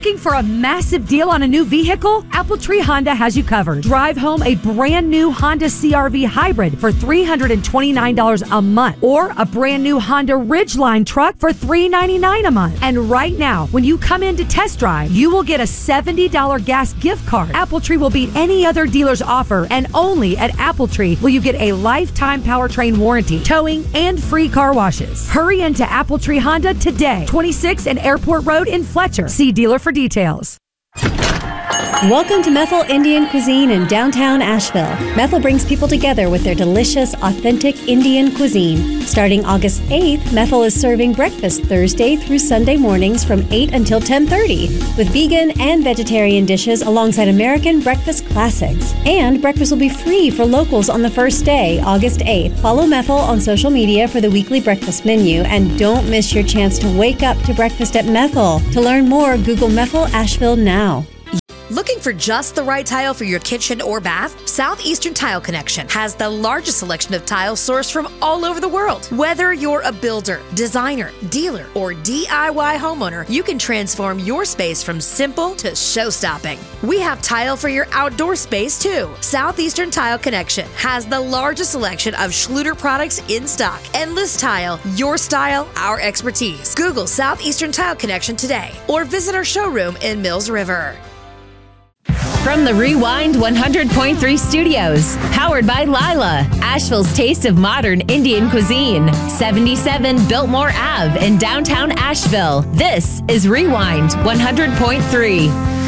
Looking for a massive deal on a new vehicle? Apple Tree Honda has you covered. Drive home a brand new Honda CR-V Hybrid for $329 a month, or a brand new Honda Ridgeline truck for $399 a month. And right now, when you come in to test drive, you will get a $70 gas gift card. Apple Tree will beat any other dealer's offer, and only at Apple Tree will you get a lifetime powertrain warranty, towing, and free car washes. Hurry into Apple Tree Honda today. 26 and Airport Road in Fletcher. See dealer for details. Welcome to Methel Indian Cuisine in downtown Asheville. Methel brings people together with their delicious, authentic Indian cuisine. Starting August 8th, Methel is serving breakfast Thursday through Sunday mornings from 8 until 10:30, with vegan and vegetarian dishes alongside American breakfast classics. And breakfast will be free for locals on the first day, August 8th. Follow Methel on social media for the weekly breakfast menu, and don't miss your chance to wake up to breakfast at Methel. To learn more, Google Methel Asheville now. Looking for just the right tile for your kitchen or bath? Southeastern Tile Connection has the largest selection of tiles sourced from all over the world. Whether you're a builder, designer, dealer, or DIY homeowner, you can transform your space from simple to show-stopping. We have tile for your outdoor space too. Southeastern Tile Connection has the largest selection of Schluter products in stock. Endless Tile, your style, our expertise. Google Southeastern Tile Connection today, or visit our showroom in Mills River. From the Rewind 100.3 Studios, powered by Lila, Asheville's taste of modern Indian cuisine, 77 Biltmore Ave in downtown Asheville. This is Rewind 100.3.